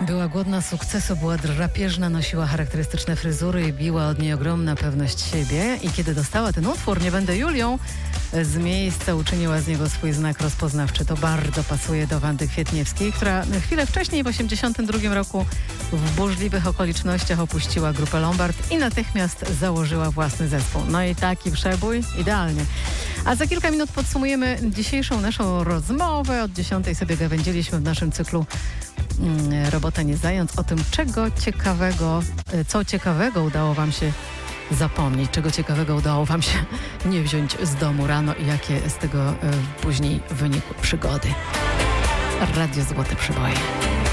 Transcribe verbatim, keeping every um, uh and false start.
Była głodna sukcesu, była drapieżna, nosiła charakterystyczne fryzury i biła od niej ogromna pewność siebie. I kiedy dostała ten utwór „Nie będę Julią”, z miejsca uczyniła z niego swój znak rozpoznawczy. To bardzo pasuje do Wandy Kwietniewskiej, która chwilę wcześniej, w osiemdziesiątym drugim roku, w burzliwych okolicznościach opuściła grupę Lombard i natychmiast założyła własny zespół. No i taki przebój idealnie. A za kilka minut podsumujemy dzisiejszą naszą rozmowę. Od dziesiątej sobie gawędziliśmy w naszym cyklu mm, Robota nie zając o tym, czego ciekawego, co ciekawego udało wam się zapomnieć, czego ciekawego udało wam się nie wziąć z domu rano i jakie z tego y, później wynikły przygody. Radio Złote Przeboje.